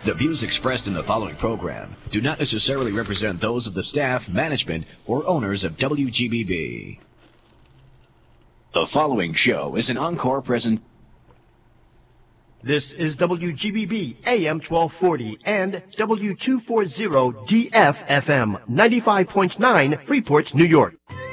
The views expressed in the following program do not necessarily represent those of the staff, management, or owners of WGBB. The following show is an encore present. This is WGBB AM 1240 and W240 DFFM 95.9 Freeport, New York.